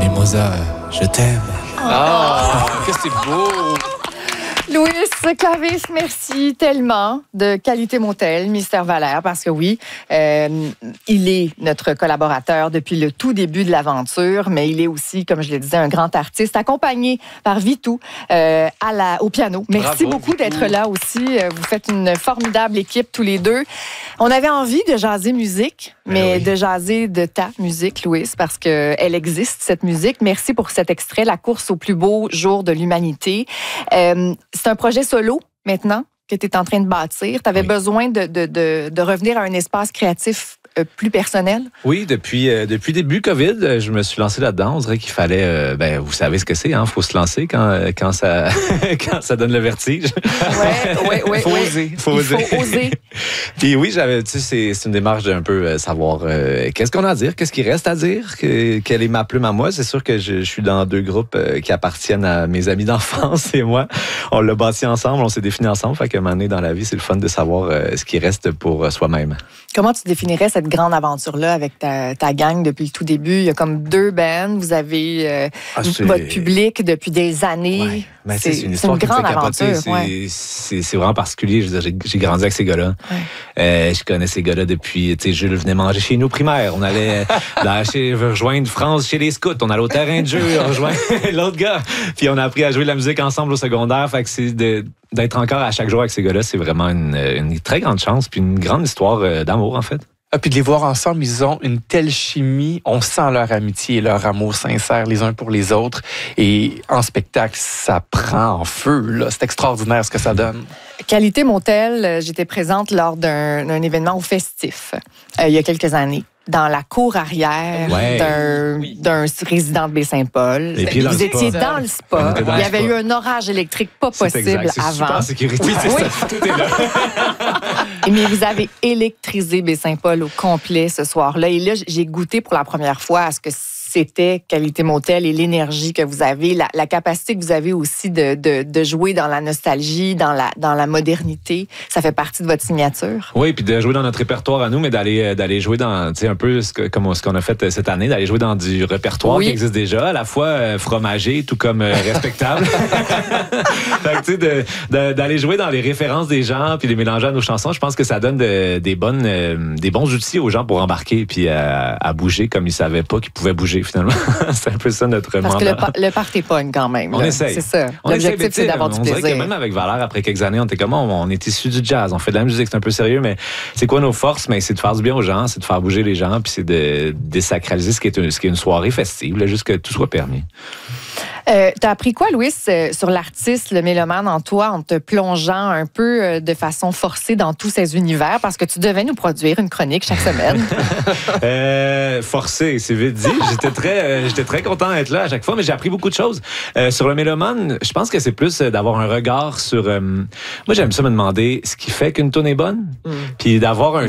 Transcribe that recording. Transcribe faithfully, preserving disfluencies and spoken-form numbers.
Mimosa, je t'aime. Ah, oh, que c'est beau! Louis Clavis, merci tellement de Qualité Motel, Mystère Valère, parce que oui, euh, il est notre collaborateur depuis le tout début de l'aventure, mais il est aussi, comme je le disais, un grand artiste, accompagné par Vitou euh, à la, au piano. Merci Bravo, beaucoup Vitou. d'être là aussi. Vous faites une formidable équipe tous les deux. On avait envie de jaser musique, mais oui. de jaser de ta musique, Louis, parce qu'elle existe, cette musique. Merci pour cet extrait, La course au plus beau jour de l'humanité. Euh, c'est un projet solo, maintenant, que tu es en train de bâtir. Tu avais Oui. besoin de, de, de, de revenir à un espace créatif euh, plus personnel? Oui, depuis, euh, depuis début COVID, euh, je me suis lancé là-dedans. On dirait qu'il fallait, euh, ben, vous savez ce que c'est, hein, faut se lancer quand, euh, quand, ça, quand ça donne le vertige. Oui, oui, oui. Faut oui. oser. Faut Il oser. faut oser. Puis oui, j'avais, tu sais, c'est, c'est une démarche d'un peu euh, savoir euh, qu'est-ce qu'on a à dire, qu'est-ce qui reste à dire, que, quelle est ma plume à moi. C'est sûr que je, je suis dans deux groupes euh, qui appartiennent à mes amis d'enfance et moi. On l'a bâti ensemble, on s'est défini ensemble. Fait qu'à un moment donné dans la vie, c'est le fun de savoir euh, ce qui reste pour euh, soi-même. Comment tu définirais cette grande aventure-là avec ta, ta gang depuis le tout début? Il y a comme deux bands, vous avez euh, Ah, c'est- votre public depuis des années. Ouais. Mais C'est- c'est, c'est une c'est histoire une qui me grande fait capoter. aventure, C'est, ouais. c'est, c'est vraiment particulier. Je veux dire, j'ai, j'ai grandi avec ces gars-là. Ouais. Euh, je connais ces gars-là depuis... Tu sais, Jules venait manger chez nous au primaire. On allait là, chez, rejoindre France chez les scouts. On allait au terrain de jeu, rejoindre l'autre gars. Puis on a appris à jouer de la musique ensemble au secondaire. Fait que c'est de, d'être encore à chaque jour avec ces gars-là, c'est vraiment une, une très grande chance. Puis une grande histoire euh, d'amour, en fait. Ah, puis de les voir ensemble, ils ont une telle chimie. On sent leur amitié et leur amour sincère les uns pour les autres. Et en spectacle, ça prend en feu. Là. C'est extraordinaire ce que ça donne. Qualité Motel, euh, j'étais présente lors d'un, d'un événement au Festif euh, il y a quelques années, dans la cour arrière Ouais. d'un, Oui. d'un résident de Baie-Saint-Paul. Les pieds dans Vous le étiez spa. dans le spa. On était dans Il y le avait spa. eu un orage électrique pas C'est possible exact. C'est super avant. en sécurité. Oui, c'est oui. ça. Tout est là. Mais vous avez électrisé Baie-Saint-Paul au complet ce soir-là. Et là, j'ai goûté pour la première fois à ce que c'était Qualité Motel et l'énergie que vous avez, la, la capacité que vous avez aussi de, de, de jouer dans la nostalgie, dans la, dans la modernité. Ça fait partie de votre signature. Oui, puis de jouer dans notre répertoire à nous, mais d'aller d'aller jouer dans, tu sais, un peu ce que, comme ce qu'on a fait cette année, d'aller jouer dans du répertoire Oui. qui existe déjà, à la fois euh, fromager, tout comme euh, respectable. Fait que, tu sais, de, de, d'aller jouer dans les références des gens, puis les mélanger à nos chansons, je pense que ça donne de, des bonnes, euh, des bons outils aux gens pour embarquer puis à, à bouger comme ils savaient pas qu'ils pouvaient bouger finalement. C'est un peu ça notre Parce que mandat. le, pa- le party pogne quand même. On là. essaye. C'est ça. On essaie, L'objectif, mais tu sais, c'est d'avoir du on dirait que plaisir. même avec Valère, après quelques années, on était comme, on, on est issu du jazz, on fait de la musique, c'est un peu sérieux, mais c'est quoi nos forces? Mais c'est de faire du bien aux gens, c'est de faire bouger les gens, puis c'est de désacraliser ce qui est une, ce qui est une soirée festive, là, juste que tout soit permis. Euh, t'as appris quoi, Louis, euh, sur l'artiste, le mélomane en toi, en te plongeant un peu euh, de façon forcée dans tous ces univers, parce que tu devais nous produire une chronique chaque semaine. Euh, forcé, c'est vite dit. J'étais très, euh, j'étais très content d'être là à chaque fois, mais j'ai appris beaucoup de choses. Euh, sur le mélomane, je pense que c'est plus euh, d'avoir un regard sur... euh, moi, j'aime ça me demander ce qui fait qu'une tune est bonne, puis d'avoir un